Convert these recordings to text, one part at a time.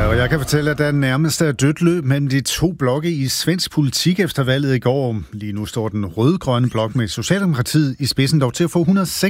og jeg kan fortælle, at der nærmest er dødt løb mellem de to blokke i svensk politik efter valget i går. Lige nu står den rød-grønne blok med Socialdemokratiet i spidsen dog til at få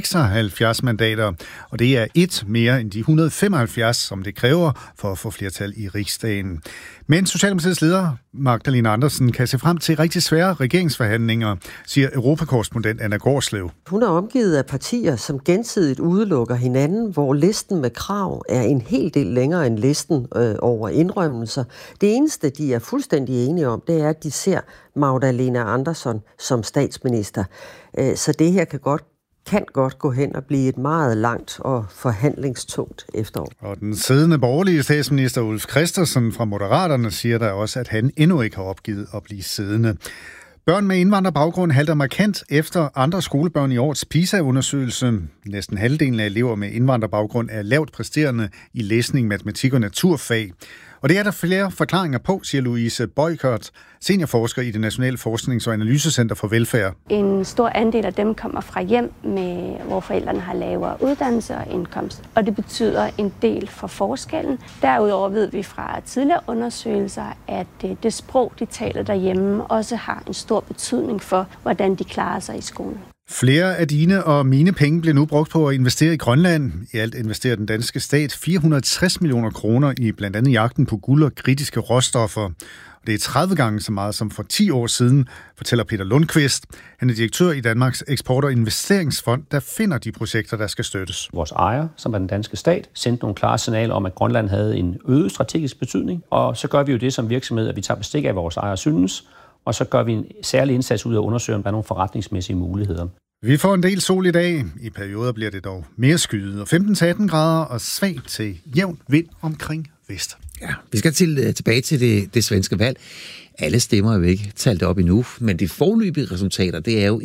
176 mandater. Og det er et mere end de 175, som det kræver for at få flertal i Riksdagen. Men Socialdemokratiets leder, Magdalena Andersson, kan se frem til rigtig svære regeringsforhandlinger, siger europakorrespondent Anna Gårdslev. Hun er omgivet af partier, som gensidigt udelukker hinanden, hvor listen med krav er en hel del længere end listen over indrømmelser. Det eneste, de er fuldstændig enige om, det er, at de ser Magdalena Andersson som statsminister. Så det her kan godt gå hen og blive et meget langt og forhandlingstungt efterår. Og den siddende borgerlige statsminister Ulf Kristersson fra Moderaterne siger der også, at han endnu ikke har opgivet at blive siddende. Børn med indvandrerbaggrund halter markant efter andre skolebørn i årets PISA-undersøgelse. Næsten halvdelen af elever med indvandrerbaggrund er lavt præsterende i læsning, matematik og naturfag. Og det er der flere forklaringer på, siger Louise Boykert, seniorforsker i det Nationale Forsknings- og Analysecenter for Velfærd. En stor andel af dem kommer fra hjem, hvor forældrene har lavere uddannelse og indkomst. Og det betyder en del for forskellen. Derudover ved vi fra tidligere undersøgelser, at det sprog, de taler derhjemme, også har en stor betydning for, hvordan de klarer sig i skolen. Flere af dine og mine penge bliver nu brugt på at investere i Grønland. I alt investerer den danske stat 460 millioner kroner i blandt andet jagten på guld og kritiske råstoffer. Og det er 30 gange så meget som for 10 år siden, fortæller Peter Lundqvist. Han er direktør i Danmarks Eksport- og Investeringsfond, der finder de projekter, der skal støttes. Vores ejer, som er den danske stat, sendte nogle klare signaler om, at Grønland havde en øget strategisk betydning. Og så gør vi jo det som virksomhed, at vi tager bestik af, vores ejer synes, og så gør vi en særlig indsats ud af at undersøge, om der er nogle forretningsmæssige muligheder. Vi får en del sol i dag. I perioder bliver det dog mere skyet, og 15-18 grader og svag til jævn vind omkring vest. Ja, vi skal tilbage til det svenske valg. Alle stemmer er jo ikke talt op endnu, men de foreløbige resultater, det er jo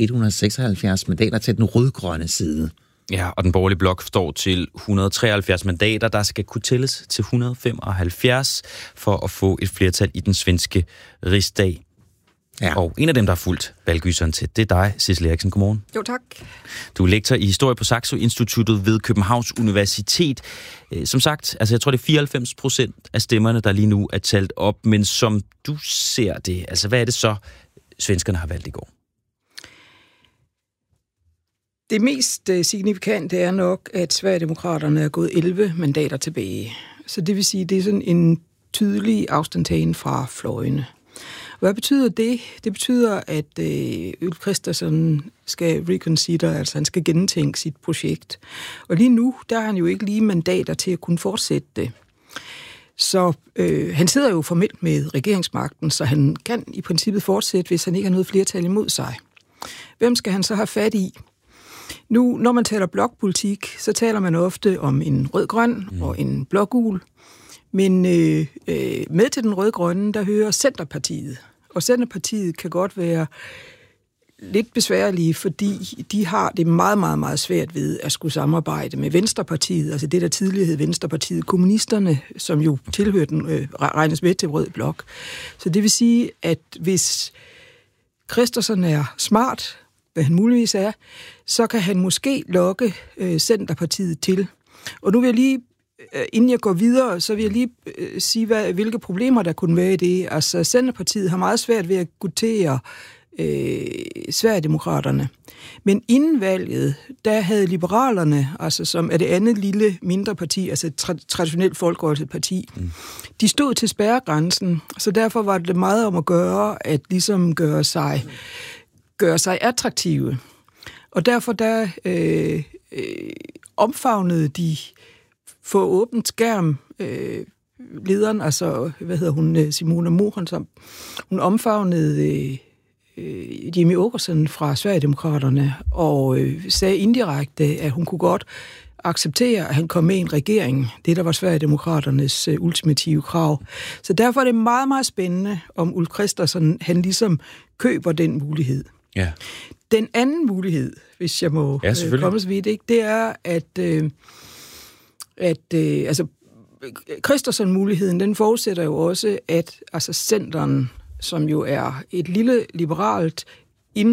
176 mandater til den rødgrønne side. Ja, og den borgerlige blok står til 173 mandater, der skal kunne tælles til 175 for at få et flertal i den svenske rigsdag. Ja. Og en af dem, der har fulgt valggyseren til, det er dig, Sissel Eriksen. Godmorgen. Jo, tak. Du er lektor i historie på Saxo Instituttet ved Københavns Universitet. Som sagt, jeg tror, det er 94% af stemmerne, der lige nu er talt op. Men som du ser det, hvad er det så, svenskerne har valgt i går? Det mest signifikante er nok, at Sverigedemokraterne er gået 11 mandater tilbage. Så det vil sige, det er sådan en tydelig afstandtagen fra fløjene. Hvad betyder det? Det betyder, at Ulf Kristersson skal reconsider, altså han skal gentænke sit projekt. Og lige nu, der har han jo ikke lige mandater til at kunne fortsætte det. Så han sidder jo formelt med regeringsmagten, så han kan i princippet fortsætte, hvis han ikke har noget flertal imod sig. Hvem skal han så have fat i? Nu, når man taler blokpolitik, så taler man ofte om en rød-grøn og en blågul. Men med til den rød-grønne, der hører Centerpartiet. Og Centerpartiet kan godt være lidt besværlige, fordi de har det meget, meget, meget svært ved at skulle samarbejde med Venstrepartiet, altså det, der tidligere hed Venstrepartiet, kommunisterne, som jo tilhører den, regnes med til rød blok. Så det vil sige, at hvis Kristersson er smart, hvad han muligvis er, så kan han måske lokke Centerpartiet til. Og nu vil jeg lige, inden jeg går videre, så vil jeg lige sige, hvilke problemer der kunne være i det. Altså, Centerpartiet har meget svært ved at gutere Sverigedemokraterne. Men inden valget, der havde Liberalerne, altså som er det andet lille mindre parti, altså et traditionelt folkerejseparti, de stod til spærregrænsen, så derfor var det meget om at gøre, at ligesom gøre sig attraktive. Og derfor der omfavnede de for åbent skærm lederen, altså, Simona Mohan, som hun omfavnede Jimmie Åkesson fra Sverigedemokraterne og sagde indirekte, at hun kunne godt acceptere, at han kom med i en regering. Det, der var Sverigedemokraternes ultimative krav. Så derfor er det meget, meget spændende, om Ulf Kristersson, han ligesom køber den mulighed. Ja. Den anden mulighed, hvis jeg må komme så vidt, ikke, det er, at Kristersson-muligheden, den forudsætter jo også, at altså Centeren, som jo er et lille liberalt,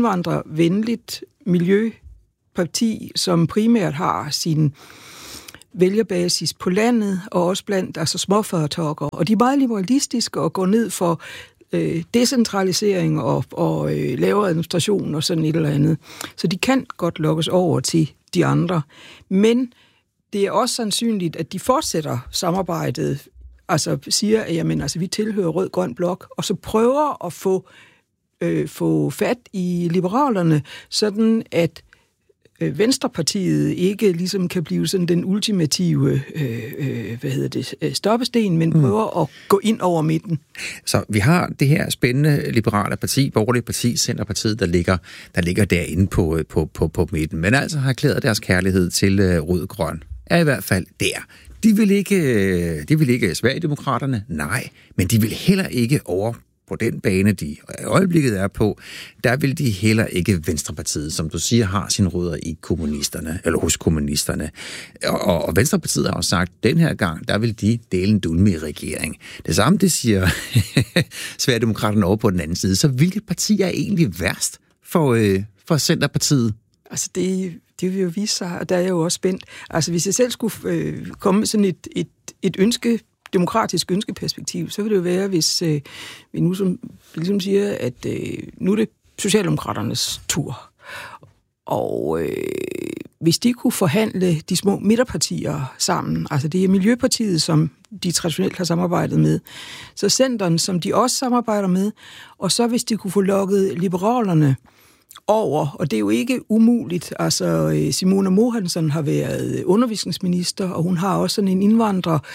indvandrervenligt miljøparti, som primært har sin vælgerbasis på landet, og også blandt altså småforetagere. Og de er meget liberalistiske og går ned for decentralisering og lavere administration og sådan et eller andet. Så de kan godt lokkes over til de andre. Men det er også sandsynligt, at de fortsætter samarbejdet, altså siger, at jamen, altså, vi tilhører rød-grøn blok, og så prøver at få fat i liberalerne, sådan at Venstrepartiet ikke ligesom kan blive sådan den ultimative stoppesten, men prøver at gå ind over midten. Så vi har det her spændende liberale parti, borgerlige parti, Centerpartiet, der ligger derinde på midten, men altså har erklæret deres kærlighed til rød-grøn. Er i hvert fald der. De vil ikke Sverigedemokraterne, nej, men de vil heller ikke over på den bane, de i øjeblikket er på, der vil de heller ikke Venstrepartiet, som du siger, har sine rødder i kommunisterne, eller hos kommunisterne. Og Venstrepartiet har jo sagt, den her gang, der vil de dele en dulme i regering. Det samme, det siger Sverigedemokraterne over på den anden side. Så hvilket parti er egentlig værst for Centerpartiet? Altså det vil jo vise sig, og der er jeg jo også spændt. Altså hvis jeg selv skulle komme med sådan et ønske, demokratisk ønskeperspektiv, så vil det jo være, hvis vi nu som ligesom siger, at nu er det Socialdemokraternes tur. Og hvis de kunne forhandle de små midterpartier sammen, altså det er Miljøpartiet, som de traditionelt har samarbejdet med, så Centeren, som de også samarbejder med, og så hvis de kunne få lukket liberalerne over, og det er jo ikke umuligt. Altså, Simona Mohansson har været undervisningsminister, og hun har også sådan en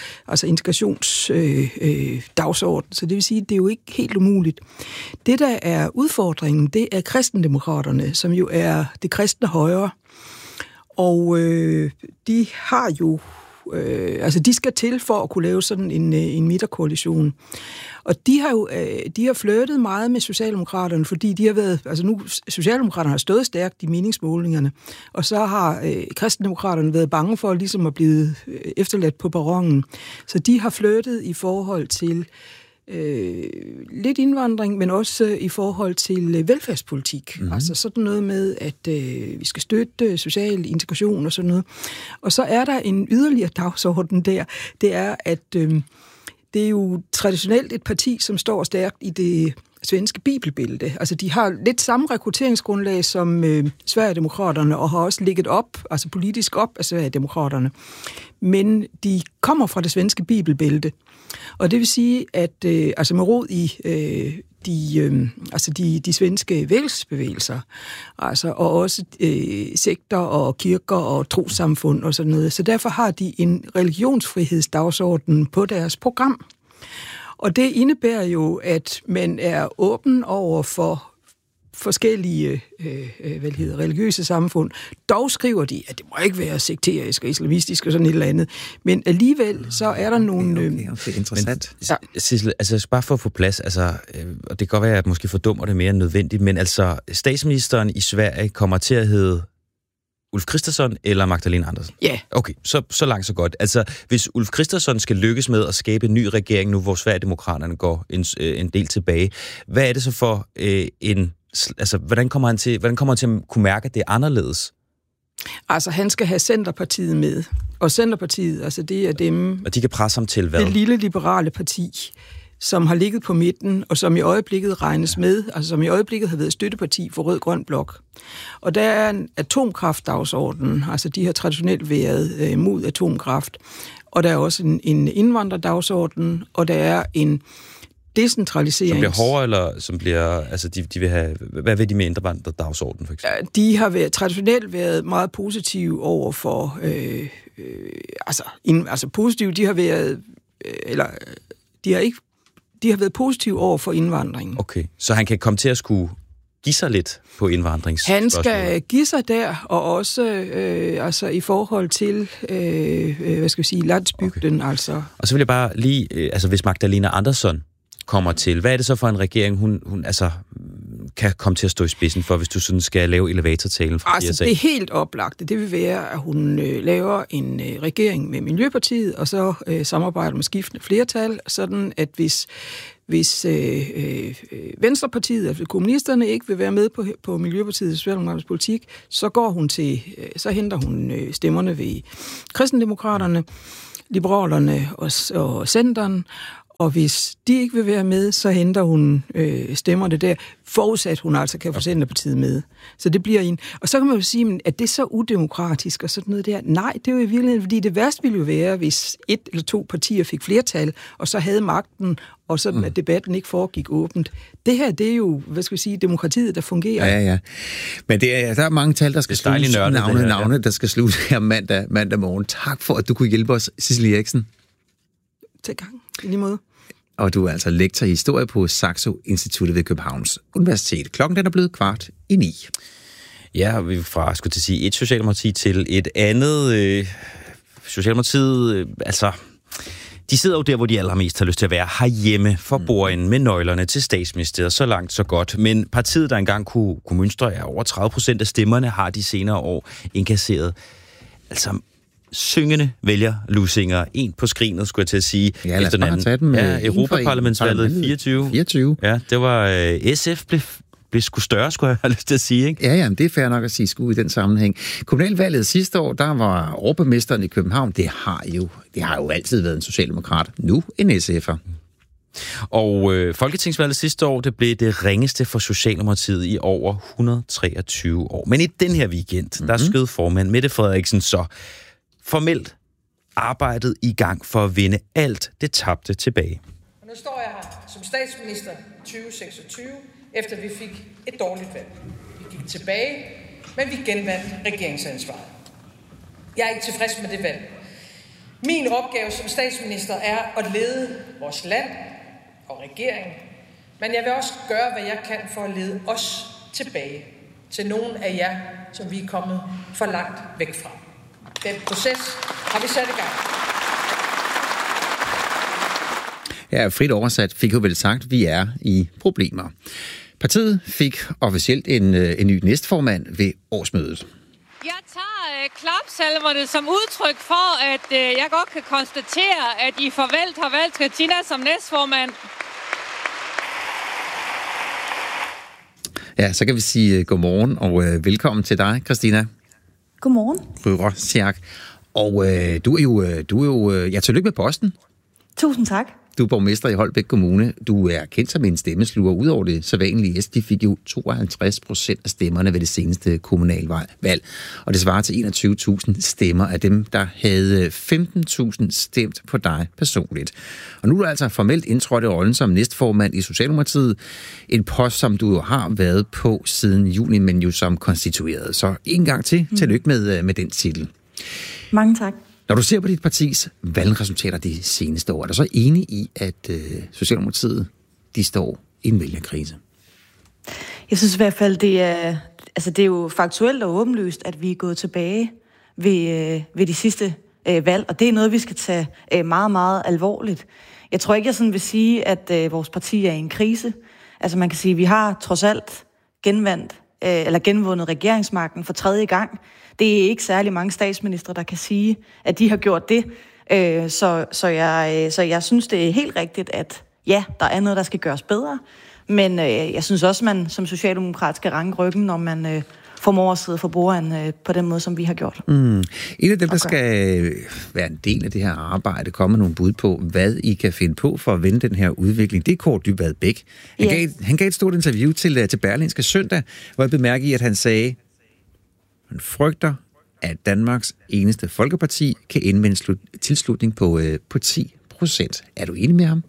integrationsdagsorden, så det vil sige, at det er jo ikke helt umuligt. Det, der er udfordringen, det er kristendemokraterne, som jo er det kristne højre, og de har jo de skal til for at kunne lave sådan en midterkoalition. Og de har flirtet meget med Socialdemokraterne, fordi de har været, altså nu Socialdemokraterne har stået stærkt i meningsmålingerne, og så har kristendemokraterne været bange for ligesom at blive efterladt på perronen. Så de har flirtet i forhold til lidt indvandring, men også i forhold til velfærdspolitik. Mm-hmm. Altså sådan noget med, at vi skal støtte social integration og sådan noget. Og så er der en yderligere dagsorden der. Det er, at det er jo traditionelt et parti, som står stærkt i det svenske bibelbælte. Altså de har lidt samme rekrutteringsgrundlag som Sverigedemokraterne, og har også ligget op, altså politisk op af Sverigedemokraterne. Men de kommer fra det svenske bibelbælte. Og det vil sige, at med rod i de svenske vækkelsesbevægelser, altså, og også sekter og kirker og trossamfund og sådan noget. Så derfor har de en religionsfrihedsdagsorden på deres program. Og det indebærer jo, at man er åben over for forskellige religiøse samfund. Dog skriver de, at det må ikke være sekterisk og islamistisk og sådan et eller andet. Men alligevel så er der nogle... Okay, interessant. Sissel, altså bare for at få plads, altså, og det kan godt være, at jeg måske fordummer det mere end nødvendigt, men altså statsministeren i Sverige kommer til at hedde Ulf Kristersson eller Magdalena Andersson? Ja. Yeah. Okay, så langt så godt. Altså, hvis Ulf Kristersson skal lykkes med at skabe en ny regering nu, hvor Sverigedemokraterne går en del tilbage, hvad er det så for hvordan kommer han til at kunne mærke, at det er anderledes? Altså, han skal have Centerpartiet med. Og Centerpartiet, altså det er dem... Og de kan presse ham til hvad? Det lille liberale parti, som har ligget på midten, og som i øjeblikket regnes med, altså som i øjeblikket har været støtteparti for Rød-Grøn Blok. Og der er en atomkraftdagsorden, altså de har traditionelt været mod atomkraft, og der er også en indvandrerdagsorden, og der er en decentralisering. Som bliver hårdere, eller som bliver, altså de vil have, hvad vil de med indvandrerdagsorden for eksempel? De har traditionelt været meget positive over for, positive, de har været, de har været positive over for indvandringen. Okay, så han kan komme til at skulle give sig lidt på indvandringsspørgsmålet? Han skal give sig der, og også i forhold til, landsbygden. Okay. Altså. Og så vil jeg bare lige, hvis Magdalena Andersson kommer til, hvad er det så for en regering, hun kan komme til at stå i spidsen for, hvis du sådan skal lave elevatortalen fra DSA? Det er helt oplagte. Det vil være, at hun laver en regering med Miljøpartiet, og så samarbejder med skiftende flertal, sådan at hvis hvis Venstrepartiet, altså kommunisterne, ikke vil være med på Miljøpartiets Socialdemokratiets politik, så henter hun stemmerne ved Kristendemokraterne, Liberalerne og Centeren. Og hvis de ikke vil være med, så henter hun stemmerne der, forudsat hun altså kan få Centerpartiet med. Så det bliver en. Og så kan man jo sige, at det er så udemokratisk og sådan noget der. Nej, det er jo i virkeligheden, fordi det værste ville jo være, hvis 1 eller 2 partier fik flertal, og så havde magten, og sådan at debatten ikke foregik åbent. Det her, det er jo, demokratiet, der fungerer. Ja. Men der er mange tal, der skal sluttes. Navne, der skal sluttes her mandag morgen. Tak for, at du kunne hjælpe os, Sissel Eriksen. Til gang. I lige måde. Og du er altså lektor i historie på Saxo Instituttet ved Københavns Universitet. Klokken den er blevet 8:45. Ja, vi er fra, skulle til sige, et Socialdemokrati til et andet. Socialdemokratiet, altså, de sidder jo der, hvor de allermest har lyst til at være, herhjemme for bordenden med nøglerne til statsministeriet. Så langt, så godt. Men partiet, der engang kunne mønstre, over 30% af stemmerne, har de senere år indkasseret. Altså, syngende vælgerlusinger. En på skrinet, skulle jeg til at sige. Ja, lad os bare tage dem. Ja, Europaparlamentsvalget 24. Ja, det var SF blev sgu større, skulle jeg have lyst til at sige, ikke? Ja, det er fair nok at sige sgu i den sammenhæng. Kommunalvalget sidste år, der var overborgmesteren i København, det har jo altid været en socialdemokrat. Nu en SF'er. Og folketingsvalget sidste år, det blev det ringeste for Socialdemokratiet i over 123 år. Men i den her weekend, der skød formand Mette Frederiksen så formelt arbejdet i gang for at vinde alt det tabte tilbage. Og nu står jeg her som statsminister 2026, efter vi fik et dårligt valg. Vi gik tilbage, men vi genvandt regeringsansvaret. Jeg er ikke tilfreds med det valg. Min opgave som statsminister er at lede vores land og regering, men jeg vil også gøre, hvad jeg kan for at lede os tilbage til nogle af jer, som vi er kommet for langt væk fra. Den proces har vi sat i gang. Ja, frit oversat fik jo vel sagt, at vi er i problemer. Partiet fik officielt en ny næstformand ved årsmødet. Jeg tager klapsalverne som udtryk for, at jeg godt kan konstatere, at I har valgt Christina som næstformand. Ja, så kan vi sige godmorgen og velkommen til dig, Christina. Godmorgen. Røver-Sjerk. Og du er jo tillykke med posten. Tusind tak. Du er borgmester i Holbæk Kommune. Du er kendt som en stemmesluger. Udover det sædvanlige de fik jo 52% af stemmerne ved det seneste kommunalvalg. Og det svarer til 21.000 stemmer af dem, der havde 15.000 stemt på dig personligt. Og nu er du altså formelt indtrådt i rollen som næstformand i Socialdemokratiet. En post, som du jo har været på siden juni, men jo som konstitueret. Så en gang til. Tillykke med den titel. Mange tak. Når du ser på dit partis valgresultater de seneste år, er du så enig i, at Socialdemokratiet de står i en vælgerkrise? Jeg synes i hvert fald, det er jo faktuelt og åbenlyst, at vi er gået tilbage ved de sidste valg, og det er noget, vi skal tage meget, meget alvorligt. Jeg tror ikke, jeg sådan vil sige, at vores parti er i en krise. Altså man kan sige, at vi har trods alt genvundet regeringsmagten for 3. gang. Det er ikke særlig mange statsministre, der kan sige, at de har gjort det. Så jeg synes, det er helt rigtigt, at ja, der er noget, der skal gøres bedre. Men jeg synes også, man som socialdemokrat skal ranke ryggen, når man formår at sidde for bordenden på den måde, som vi har gjort. En af dem, der skal være en del af det her arbejde, komme nogle bud på, hvad I kan finde på for at vende den her udvikling, det er Kaare Dybvad Bek. Han gav et stort interview til Berlingske Søndag, hvor jeg bemærkede, at han sagde, han frygter, at Danmarks eneste folkeparti kan ende med en tilslutning på 10%. Er du enig med ham?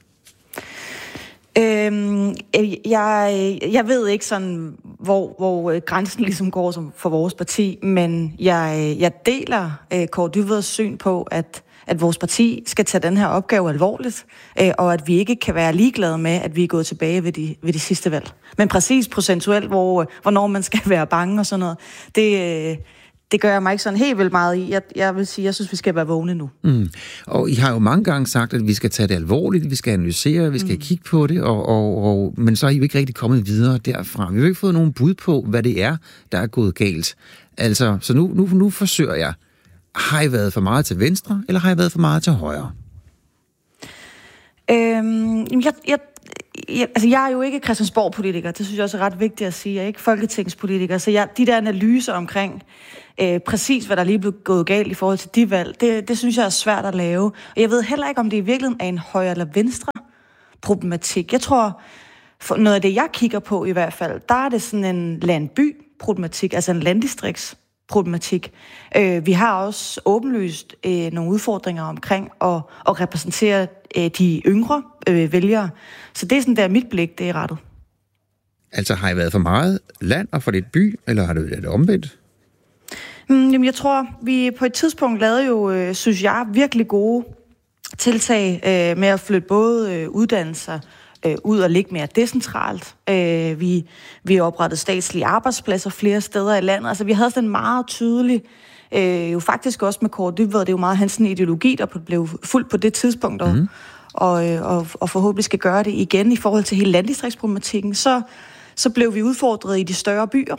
Jeg ved ikke sådan, hvor grænsen ligesom går for vores parti, men jeg deler Kaare Dybvads syn på, at vores parti skal tage den her opgave alvorligt, og at vi ikke kan være ligeglade med, at vi er gået tilbage ved de sidste valg. Men præcis procentuelt, hvornår man skal være bange og sådan noget, det gør jeg mig ikke sådan helt vildt meget i. Jeg vil sige, jeg synes, vi skal være vågne nu. Og I har jo mange gange sagt, at vi skal tage det alvorligt, vi skal analysere, vi skal kigge på det, men så er I jo ikke rigtig kommet videre derfra. Vi har jo ikke fået nogen bud på, hvad det er, der er gået galt. Altså, så nu forsøger jeg. Har I været for meget til venstre, eller har I været for meget til højre? Jeg er jo ikke Christiansborg-politiker, det synes jeg også er ret vigtigt at sige. Jeg er ikke folketingspolitiker, så de der analyser omkring præcis, hvad der lige blev gået galt i forhold til de valg, det synes jeg er svært at lave. Og jeg ved heller ikke, om det i virkeligheden er en højre eller venstre problematik. Jeg tror, for noget af det, jeg kigger på i hvert fald, der er det sådan en landby-problematik, altså en landdistriktsproblematik. Vi har også åbenlyst nogle udfordringer omkring at repræsentere de yngre vælgere. Så det er sådan der, mit blik, det er rettet. Altså har I været for meget land og for lidt by, eller har det været omvendt? Jamen, jeg tror, vi på et tidspunkt lavede jo, synes jeg, virkelig gode tiltag med at flytte både uddannelser ud og ligge mere decentralt. Vi oprettede statslige arbejdspladser flere steder i landet. Altså, vi havde sådan en meget tydelig, jo faktisk også med Kaare Dybvad, det er jo meget hans ideologi, der blev fuldt på det tidspunkt, og forhåbentlig skal gøre det igen i forhold til hele landdistriktsproblematikken. Så blev vi udfordret i de større byer.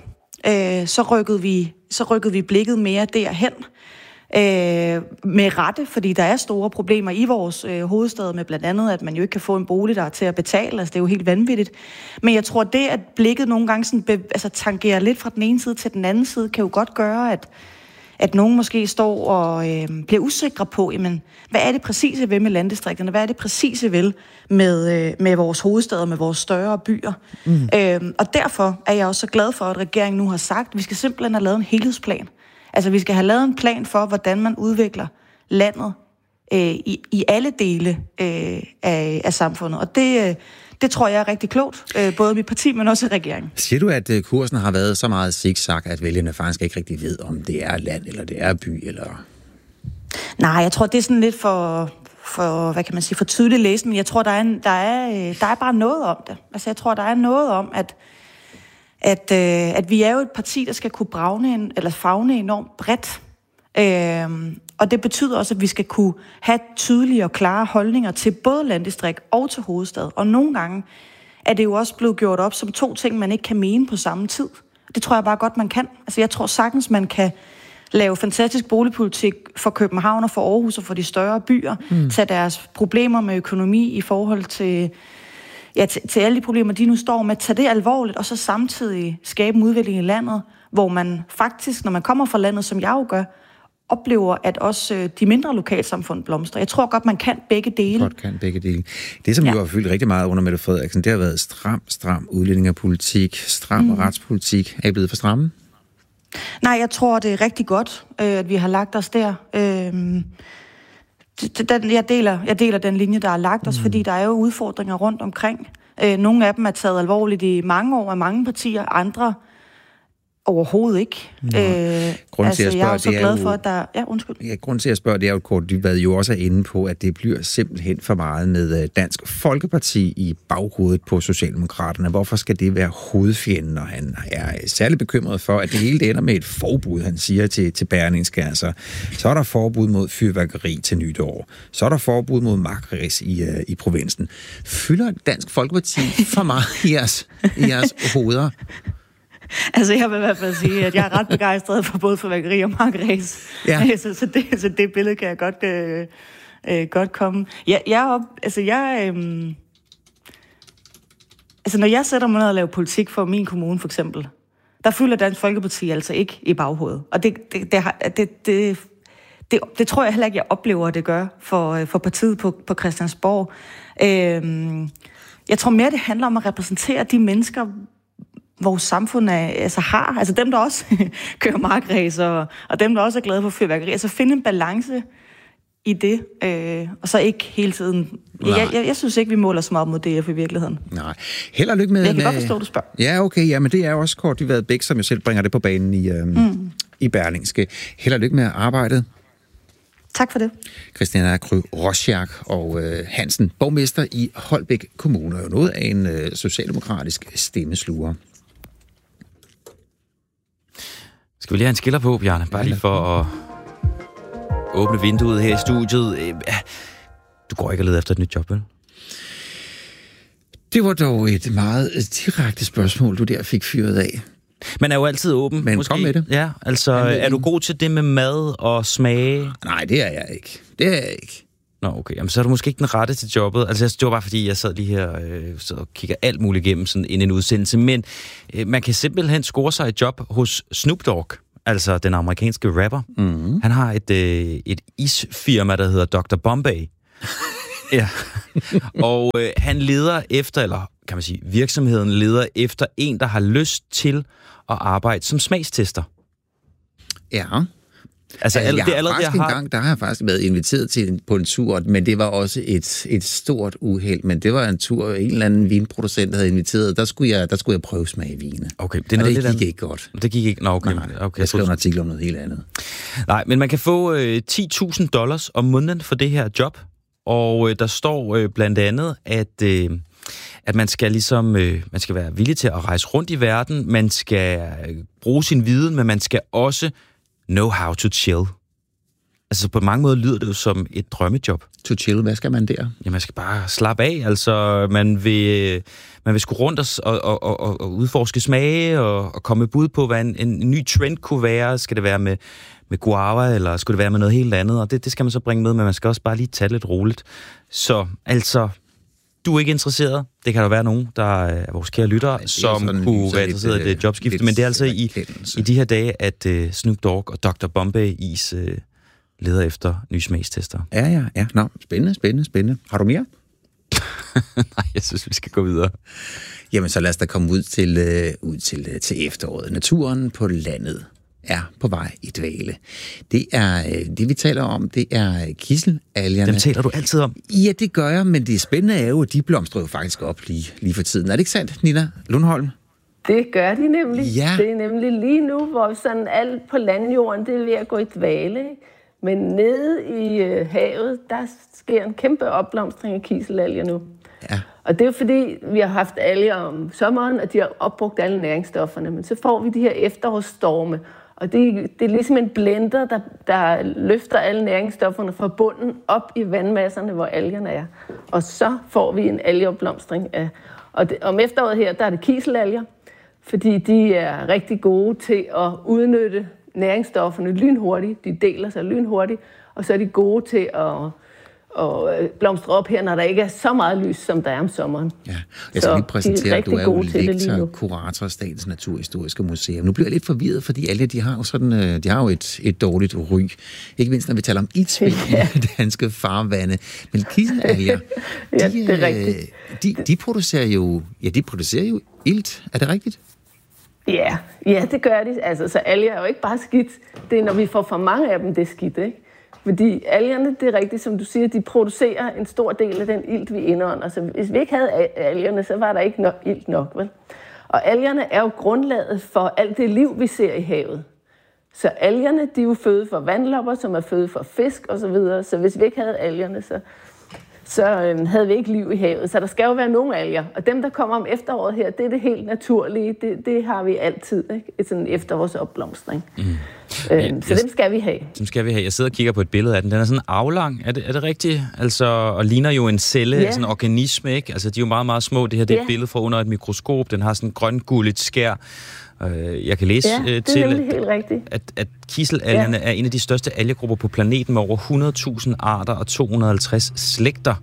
Så rykkede vi blikket mere derhen. Med rette, fordi der er store problemer i vores hovedstad med blandt andet, at man jo ikke kan få en bolig, der er til at betale. Altså, det er jo helt vanvittigt. Men jeg tror, det, at blikket nogle gange sådan tangerer lidt fra den ene side til den anden side, kan jo godt gøre, at nogen måske står og bliver usikre på, jamen, hvad er det præcise ved med landdistrikterne? Hvad er det præcise ved med vores hovedstad, med vores større byer? Og derfor er jeg også så glad for, at regeringen nu har sagt, at vi skal simpelthen have lavet en helhedsplan. Altså, vi skal have lavet en plan for, hvordan man udvikler landet i alle dele af samfundet. Og det tror jeg er rigtig klogt, både i mit parti, men også i regeringen. Siger du, at kursen har været så meget zigzag, at vælgerne faktisk ikke rigtig ved, om det er land, eller det er by, eller... Nej, jeg tror, det er sådan lidt for hvad kan man sige, for tydelig læsning. Jeg tror, der er bare noget om det. Altså, jeg tror, der er noget om, at vi er jo et parti, der skal kunne favne enormt bredt. Og det betyder også, at vi skal kunne have tydelige og klare holdninger til både landdistrikt og til hovedstad. Og nogle gange er det jo også blevet gjort op som to ting, man ikke kan mene på samme tid. Det tror jeg bare godt, man kan. Altså, jeg tror sagtens, man kan lave fantastisk boligpolitik for København og for Aarhus og for de større byer. Tage deres problemer med økonomi i forhold til alle de problemer, de nu står med, tage det alvorligt, og så samtidig skabe en udvikling i landet, hvor man faktisk, når man kommer fra landet, som jeg jo gør, oplever, at også de mindre lokalsamfund blomstrer. Jeg tror godt, man kan begge dele. Godt kan begge dele. Det, som jo har fyldt rigtig meget under Mette Frederiksen, det har været stram udlændingepolitik, stram retspolitik. Er I blevet for stramme? Nej, jeg tror, det er rigtig godt, at vi har lagt os der. Jeg deler den linje, der er lagt os, fordi der er jo udfordringer rundt omkring. Nogle af dem er taget alvorligt i mange år af mange partier, andre overhovedet ikke. Grunden til at spørge, jeg er så glad for, at der... Ja, undskyld. Ja, grunden til at spørge, det er jo, at Kaare Dybvad jo også er inde på, at det bliver simpelthen for meget med Dansk Folkeparti i baghovedet på Socialdemokraterne. Hvorfor skal det være hovedfjenden? Og han er særlig bekymret for, at det hele ender med et forbud, han siger til Berlingske. Altså, så er der forbud mod fyrværkeri til nytår. Så er der forbud mod makris i provinsen. Fylder Dansk Folkeparti for meget i jeres hoveder? Altså, jeg vil i hvert fald sige, at jeg er ret begejstret for både fyrværkeri og makris. Ja. Så det billede kan jeg godt komme. Når jeg sætter mig ned og laver politik for min kommune, for eksempel, der fylder Dansk Folkeparti altså ikke i baghovedet. Og det tror jeg heller ikke, jeg oplever, at det gør for partiet på Christiansborg. Jeg tror mere, det handler om at repræsentere de mennesker, vores samfund har. Altså dem, der også kører markræs, og dem, der også er glade for fyrværkeri. Altså finde en balance i det, og så ikke hele tiden... Jeg synes ikke, vi måler så meget mod DF i virkeligheden. Nej. Held og lykke med... Jeg kan godt forstå, du spørger. Ja, okay. Ja, men det er også Kaare Dybvad Bech, som jo selv bringer det på banen i Berlingske. Held og lykke med arbejdet. Tak for det. Christiana Kryj-Rosiak og Hansen, borgmester i Holbæk Kommune, er jo noget af en socialdemokratisk stemmesluger. Skal vi lige have en skiller på, Bjarne? Bare lige for at åbne vinduet her i studiet. Du går ikke og leder efter et nyt job, vel? Det var dog et meget direkte spørgsmål, du der fik fyret af. Man er jo altid åben. Men måske. Kom med det. Ja, altså, er du god til det med mad og smage? Nej, det er jeg ikke. Nå, okay. Jamen, så er du måske ikke den rette til jobbet. Altså, det var bare fordi, jeg sad lige her og kigger alt muligt igennem sådan en udsendelse. Men man kan simpelthen score sig et job hos Snoop Dogg, altså den amerikanske rapper. Mm-hmm. Han har et isfirma, der hedder Dr. Bombay. Ja. Og han leder efter, eller kan man sige, virksomheden leder efter en, der har lyst til at arbejde som smagstester. Ja. Altså, der har jeg faktisk været inviteret på en tur, men det var også et stort uheld. Men det var en tur, en eller anden vinproducent havde inviteret. Der skulle jeg prøve smage vine. Okay, det gik ikke godt. Det gik ikke? Nå, okay. Nej. Jeg skrev en artikel om noget helt andet. Nej, men man kan få $10,000 om måneden for det her job. Og der står blandt andet, at man skal man skal være villig til at rejse rundt i verden. Man skal bruge sin viden, men man skal også know how to chill. Altså på mange måder lyder det jo som et drømmejob. To chill, hvad skal man der? Ja, man skal bare slappe af. Altså man vil sgu rundt og udforske smage og komme med bud på, hvad en ny trend kunne være. Skal det være med guava, eller skulle det være med noget helt andet? Og det skal man så bringe med, men man skal også bare lige tage lidt roligt. Så altså, du er ikke interesseret. Det kan der være nogen, der er vores kære lyttere, som kunne være interesseret i et jobskifte. Men det er altså i de her dage, at Snoop Dogg og Dr. Bombay Is leder efter nye smagstester. Ja. Nå, spændende. Har du mere? Nej, jeg synes, vi skal gå videre. Jamen, så lad os da komme ud til efteråret. Naturen på landet er på vej i dvale. Det vi taler om, det er kisselalgerne. Dem taler du altid om? Ja, det gør jeg, men det spændende er jo, at de blomstrer jo faktisk op lige for tiden. Er det ikke sandt, Nina Lundholm? Det gør de nemlig. Ja. Det er nemlig lige nu, hvor sådan alt på landjorden, det er ved at gå i dvale. Men nede i havet, der sker en kæmpe opblomstring af kisselalger nu. Ja. Og det er jo fordi, vi har haft alger om sommeren, og de har opbrugt alle næringsstofferne. Men så får vi de her efterårsstorme. Og det er ligesom en blender, der løfter alle næringsstofferne fra bunden op i vandmasserne, hvor algerne er. Og så får vi en algeopblomstring af. Om efteråret her, der er det kisselalger, fordi de er rigtig gode til at udnytte næringsstofferne lynhurtigt. De deler sig lynhurtigt, og så er de gode til at blomstre op her, når der ikke er så meget lys, som der er om sommeren. Ja, jeg skal lige præsentere, at du er jo lektor, kurator af Statens Naturhistoriske Museum. Nu bliver jeg lidt forvirret, fordi alle de har jo et dårligt ry. Ikke mindst, når vi taler om iltsvind i danske farvande. Men kisselalger, de producerer jo ilt. Er det rigtigt? Ja, det gør de. Altså, så alger er jo ikke bare skidt. Det er, når vi får for mange af dem, det er skidt, ikke? Fordi algerne, det er rigtigt, som du siger, de producerer en stor del af den ilt, vi indånder. Så hvis vi ikke havde algerne, så var der ikke ilt nok, vel? Og algerne er jo grundlaget for alt det liv, vi ser i havet. Så algerne, de er jo føde for vandlopper, som er føde for fisk osv. Så hvis vi ikke havde algerne, så havde vi ikke liv i havet. Så der skal jo være nogle alger. Og dem, der kommer om efteråret her, det er det helt naturlige. Det har vi altid, ikke? Et sådan efterårsopblomstring. Så dem skal vi have. Dem skal vi have. Jeg sidder og kigger på et billede af den. Den er sådan aflang. Er det rigtigt? Altså, og ligner jo en celle, sådan en organisme, ikke? Altså, de er jo meget, meget små. Det her det er et billede fra under et mikroskop. Den har sådan en grøngulligt skær. Jeg kan læse til, at kisselalgerne er en af de største algegrupper på planeten med over 100.000 arter og 250 slægter.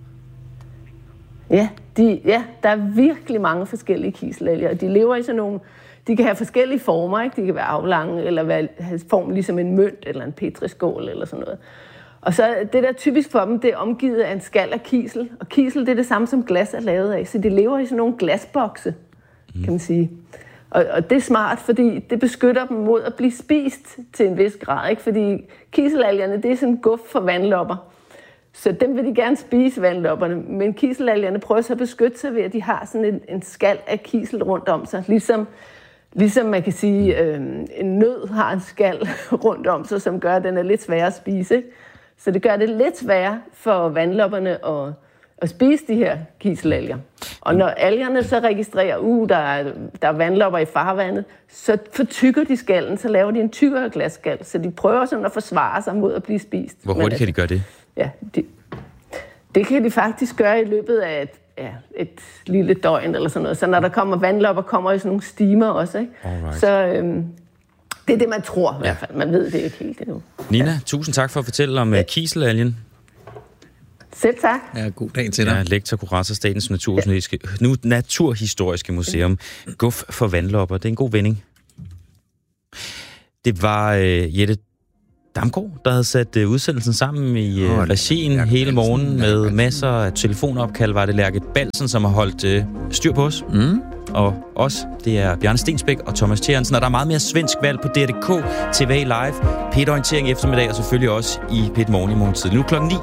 Ja, der er virkelig mange forskellige kisselalger, og de lever i sådan nogle. De kan have forskellige former, ikke? De kan være aflange, eller have form ligesom en mønt, eller en petriskål, eller sådan noget. Og så det der typisk for dem, det er omgivet af en skal af kisel. Og kisel, det er det samme som glas er lavet af. Så de lever i sådan nogle glasbokse, kan man sige. Og det er smart, fordi det beskytter dem mod at blive spist til en vis grad, ikke? Fordi kisselalgerne, det er sådan en guf for vandlopper. Så dem vil de gerne spise, vandlopperne. Men kisselalgerne prøver så at beskytte sig ved, at de har sådan en skal af kisel rundt om sig. Ligesom man kan sige, en nød har en skal rundt om sig, som gør, at den er lidt sværere at spise. Ikke? Så det gør det lidt sværere for vandlopperne at spise de her kisselalger. Og når algerne så registrerer, der er vandlopper i farvandet, så fortykker de skallen, så laver de en tykkere glasskal. Så de prøver sådan at forsvare sig mod at blive spist. Hvor hurtigt kan de gøre det? Ja, det kan de faktisk gøre i løbet af et lille døgn eller sådan noget. Så når der kommer vandlopper, kommer i sådan nogle stimer også. Ikke? Så det er det, man tror i hvert fald. Man ved det ikke helt endnu. Nina, tusind tak for at fortælle om kisselalgen. Selv tak. Ja, god dag til dig. Ja, lektor, kurator, Statens Naturhistoriske Museum. Guf for vandlopper. Det er en god vending. Det var Jette Damgaard, der havde sat udsendelsen sammen i regien hele morgen med masser af telefonopkald. Var det Lærke Balsen, som har holdt styr på os. Og os, det er Bjarne Stensbæk og Thomas Tjernsen. Og der er meget mere svensk valg på DR.dk, TV Live, P1-orientering i eftermiddag, og selvfølgelig også i P1 Morgen i morgentid. Nu klokken 9.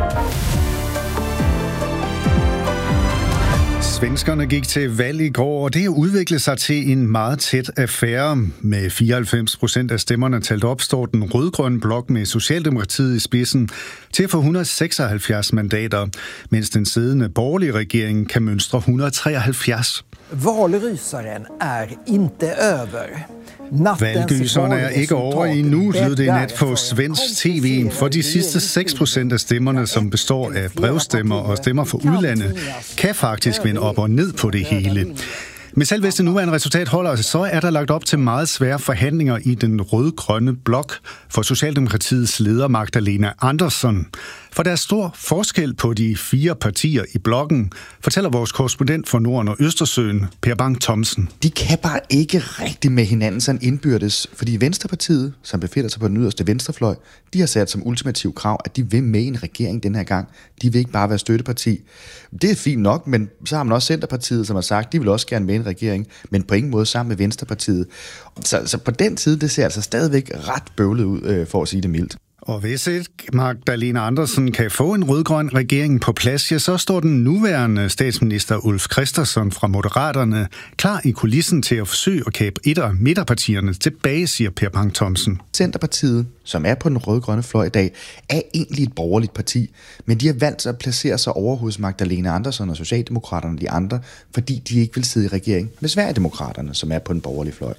Svenskerne gik til valg i går, og det udviklede sig til en meget tæt affære. Med 94% af stemmerne talt op, står den rød-grønne blok med Socialdemokratiet i spidsen til at få 176 mandater, mens den siddende borgerlige regering kan mønstre 173. Valrysaren er inte över. Valggyserne er ikke over endnu, lød det i nat på svensk tv, for de sidste 6% af stemmerne, som består af brevstemmer og stemmer for udlandet, kan faktisk vende op og ned på det hele. Men selv hvis det nuværende resultat holder, så er der lagt op til meget svære forhandlinger i den rød-grønne blok for Socialdemokratiets leder Magdalena Andersson. For der er stor forskel på de 4 partier i blokken, fortæller vores korrespondent for Norden og Østersøen, Per Bang Thomsen. De kan bare ikke rigtig med hinanden sådan indbyrdes, fordi Venstrepartiet, som befinder sig på den yderste venstrefløj, de har sat som ultimativ krav, at de vil med i en regering den her gang. De vil ikke bare være støtteparti. Det er fint nok, men så har man også Centerpartiet, som har sagt, de vil også gerne med i en regering, men på ingen måde sammen med Venstrepartiet. Så på den side, det ser altså stadigvæk ret bøvlet ud, for at sige det mildt. Og hvis ikke Magdalena Andersson kan få en rød-grøn regering på plads, ja, så står den nuværende statsminister Ulf Kristersson fra Moderaterne klar i kulissen til at forsøge at kæbe et af midterpartierne tilbage, siger Per Bang Thomsen. Centerpartiet, som er på den rød-grønne fløj i dag, er egentlig et borgerligt parti, men de har valgt at placere sig over hos Magdalena Andersson og Socialdemokraterne og de andre, fordi de ikke vil sidde i regering med Sverigedemokraterne, som er på den borgerlige fløj.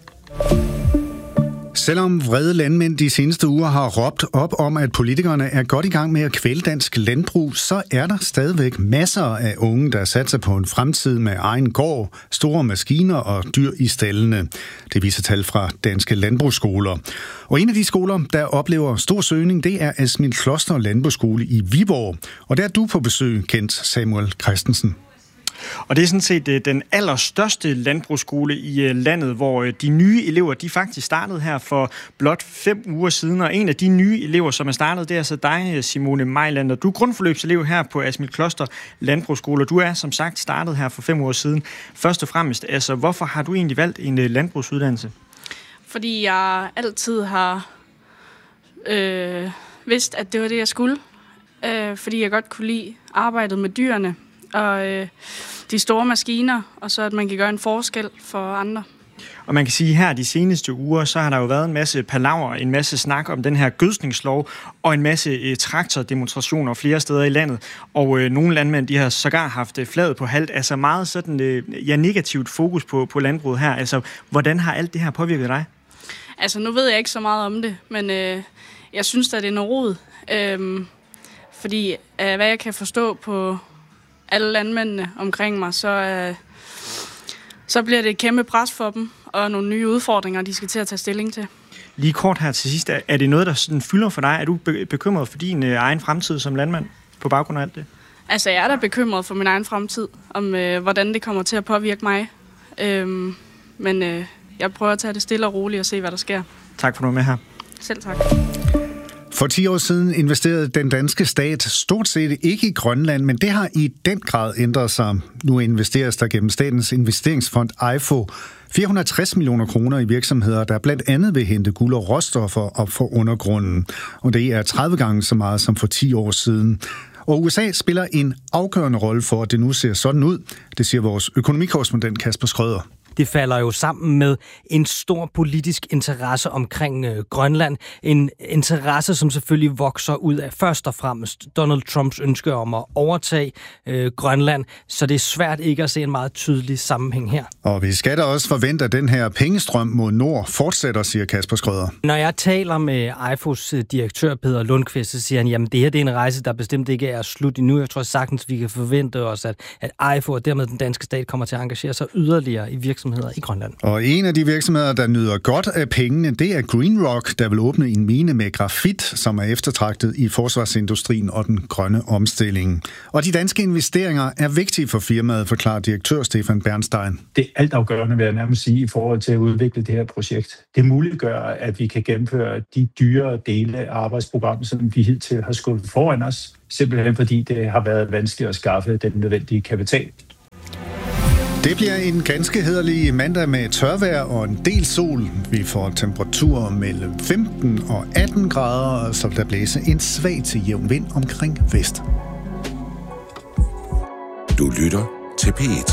Selvom vrede landmænd de seneste uger har råbt op om, at politikerne er godt i gang med at kvæle dansk landbrug, så er der stadigvæk masser af unge, der satser på en fremtid med egen gård, store maskiner og dyr i staldene. Det viser tal fra Danske Landbrugsskoler. Og en af de skoler, der oplever stor søgning, det er Asmildkloster Landbrugsskole i Viborg. Og der er du på besøg, Kent Samuel Christensen. Og det er sådan set den allerstørste landbrugsskole i landet, hvor de nye elever, de faktisk startede her for blot 5 uger siden. Og en af de nye elever, som er startet, det er altså dig, Simone Mejlander. Du er grundforløbselev her på Asmildkloster Landbrugsskole, og du er som sagt startet her for 5 uger siden. Først og fremmest, altså hvorfor har du egentlig valgt en landbrugsuddannelse? Fordi jeg altid har vidst, at det var det, jeg skulle. Fordi jeg godt kunne lide arbejdet med dyrene og de store maskiner, og så at man kan gøre en forskel for andre. Og man kan sige, at her de seneste uger, så har der jo været en masse palaver, en masse snak om den her gødskningslov, og en masse traktordemonstrationer flere steder i landet. Og nogle landmænd, de har sågar haft flaget på halvt, altså meget sådan, negativt fokus på landbruget her. Altså, hvordan har alt det her påvirket dig? Altså, nu ved jeg ikke så meget om det, men jeg synes, at det er noget rod. Fordi hvad jeg kan forstå på alle landmændene omkring mig, så bliver det et kæmpe pres for dem, og nogle nye udfordringer, de skal til at tage stilling til. Lige kort her til sidst, er det noget, der sådan fylder for dig? Er du bekymret for din egen fremtid som landmand på baggrund af alt det? Altså, jeg er da bekymret for min egen fremtid, om hvordan det kommer til at påvirke mig. Men jeg prøver at tage det stille og roligt og se, hvad der sker. Tak for at du var med her. Selv tak. For 10 år siden investerede den danske stat stort set ikke i Grønland, men det har i den grad ændret sig. Nu investeres der gennem statens investeringsfond EIFO 460 millioner kroner i virksomheder, der blandt andet vil hente guld og råstoffer op for undergrunden. Og det er 30 gange så meget som for 10 år siden. Og USA spiller en afgørende rolle for, at det nu ser sådan ud. Det siger vores økonomikorrespondent Kasper Schrøder. Det falder jo sammen med en stor politisk interesse omkring Grønland. En interesse, som selvfølgelig vokser ud af først og fremmest Donald Trumps ønske om at overtage Grønland. Så det er svært ikke at se en meget tydelig sammenhæng her. Og vi skal da også forvente, at den her pengestrøm mod nord fortsætter, siger Kasper Schrøder. Når jeg taler med EIFOs direktør Peter Lundqvist, så siger han, jamen det her det er en rejse, der bestemt ikke er slut endnu. Jeg tror sagtens, vi kan forvente os, at EIFO og dermed den danske stat kommer til at engagere sig yderligere i virksomheden virksomheder i Grønland. Og en af de virksomheder, der nyder godt af pengene, det er Green Rock, der vil åbne en mine med grafit, som er eftertragtet i forsvarsindustrien og den grønne omstilling. Og de danske investeringer er vigtige for firmaet, forklarer direktør Stefan Bernstein. Det er altafgørende, vil jeg nærmest sige, i forhold til at udvikle det her projekt. Det muliggør, at vi kan gennemføre de dyre dele af arbejdsprogrammet, som vi hidtil har skubbet foran os, simpelthen fordi det har været vanskeligt at skaffe den nødvendige kapital. Det bliver en ganske hæderlig mandag med tørvejr og en del sol. Vi får temperaturer mellem 15 og 18 grader, så der blæser en svag til jævn vind omkring vest. Du lytter til P1.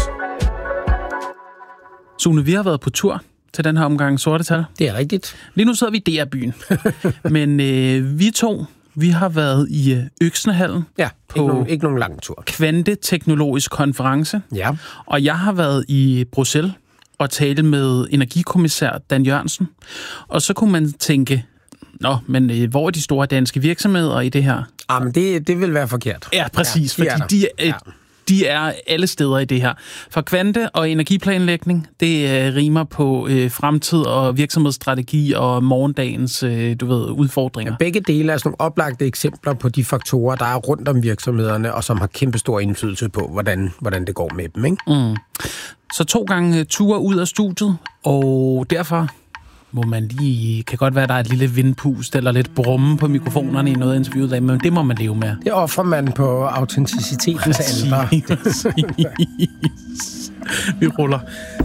Sune, vi har været på tur til den her omgang Sorte Tal. Det er rigtigt. Lige nu sidder vi i DR-byen. Men vi har været i Øksnehallen. Ja, på ikke nogen lang tur. Kvanteteknologisk konference. Ja. Og jeg har været i Bruxelles og tale med energikommissær Dan Jørgensen. Og så kunne man tænke, men hvor er de store danske virksomheder i det her? Men det vil være forkert. Ja, præcis, fordi de er alle steder i det her. For kvante- og energiplanlægning, det rimer på fremtid og virksomhedsstrategi og morgendagens udfordringer. Ja, begge dele er sådan nogle oplagte eksempler på de faktorer, der er rundt om virksomhederne, og som har kæmpestor indflydelse på, hvordan det går med dem, ikke? Mm. Så 2 gange ture ud af studiet, og derfor må man kan godt være, der er et lille vindpust eller lidt brumme på mikrofonerne i noget af interviewet, men det må man leve med. Det offrer man på autenticitetens alter. Vi ruller.